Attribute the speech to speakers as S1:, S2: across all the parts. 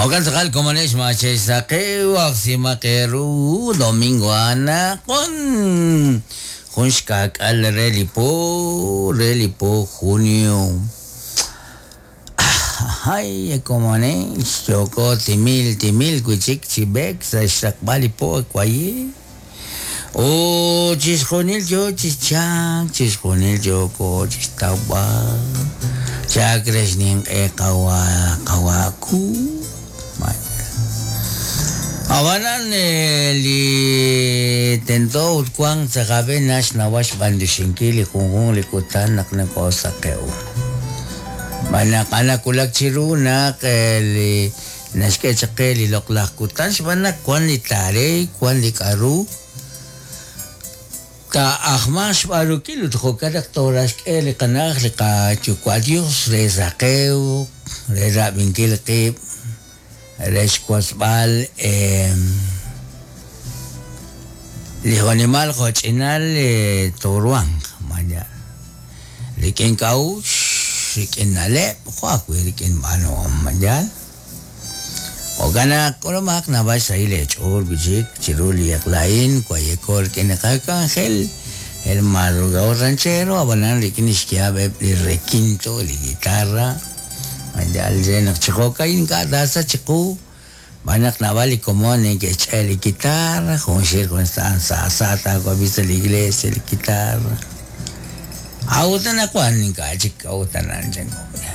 S1: Okan sakal kumanes machay sa kewak si Makeru Domingo ana kun shkak al relipo junio. Ay, kumanes yoko timil kuchik chibek sa shakbali po kwaye. O chiskonil yo chichak chiskonil yo ko chistawa. Chakres ning kawaku. Awanan li tento utkwang sa kabe nas nawas bandushinki li kung likutan nak ko sa keo. Manakana kulak chiruna li naske chake li loklak kutan sabana kwan li tare kwan li karu ka ahmas baru kilo to kadak toras li kanak li ka chukwadios re zakeu re rabinkil kip Resquasbal Lihonimal Hochinal Toruang Maya Rikin Kaush Rikin Nalep Huaku Rikin Mano Mayal Ogana Kolomak Navas Ailech Or Bijik Chiruli Aklain Kwayekor Kinakakangel El Madrugado Ranchero Abanan Rikin Isquiabe Requinto Li Guitarra Mandal nak cekok kain kada sa ceku banyak nawali komone que el guitarra con circunstancia ta ko bisa la iglesia el guitarra autan akuan ka cik autan anjeng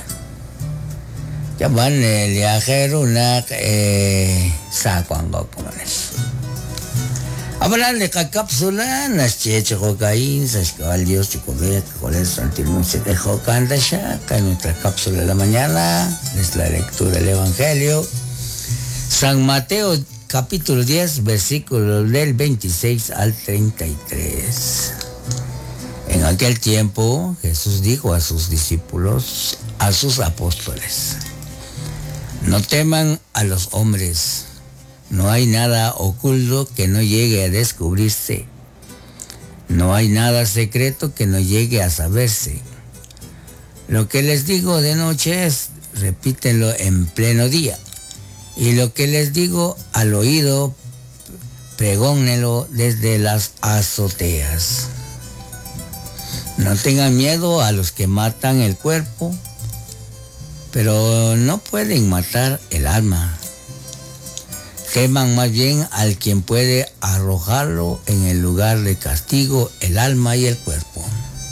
S1: ya ban el viajero nak sa kwang ko komones Abalan de cápsula nas cheche cocaín, sascal Dios chicobet, coles santilmo se dejó canta ya, en nuestra cápsula de la mañana, es la lectura del Evangelio. San Mateo capítulo 10, versículo del 26 al 33. En aquel tiempo Jesús dijo a sus discípulos, a sus apóstoles, no teman a los hombres. No hay nada oculto que no llegue a descubrirse. No hay nada secreto que no llegue a saberse. Lo que les digo de noche repítenlo en pleno día. Y lo que les digo al oído, pregónenlo desde las azoteas. No tengan miedo a los que matan el cuerpo, pero no pueden matar el alma. Teman más bien al quien puede arrojarlo en el lugar de castigo, el alma y el cuerpo.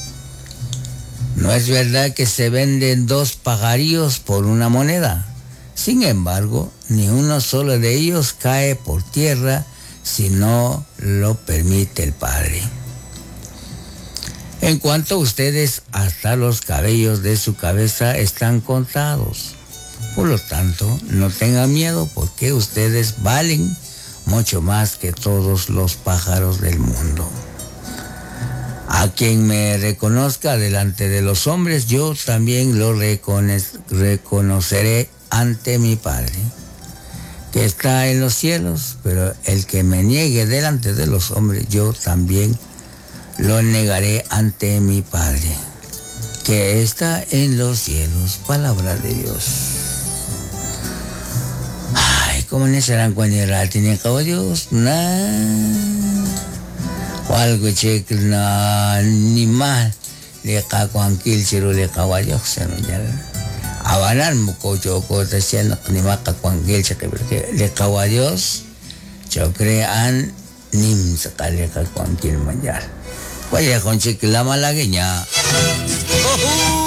S1: No es verdad que se venden 2 pajarillos por una moneda. Sin embargo, ni uno solo de ellos cae por tierra si no lo permite el Padre. En cuanto a ustedes, hasta los cabellos de su cabeza están contados. Por lo tanto, no tengan miedo porque ustedes valen mucho más que todos los pájaros del mundo. A quien me reconozca delante de los hombres, yo también lo reconoceré ante mi Padre, que está en los cielos, pero el que me niegue delante de los hombres, yo también lo negaré ante mi Padre, que está en los cielos. Palabra de Dios. ¿Cómo no serán cuando tienen caballos? O algo cheque, ni mal. Le cacuanquil, chiro le caballos, se no ya. Abanan mucocho, cosas, ya no ni más cacuanquil, cheque, le caballos, yo crean, nim sacale cacuanquil manjar. Vaya con cheque la malagueña.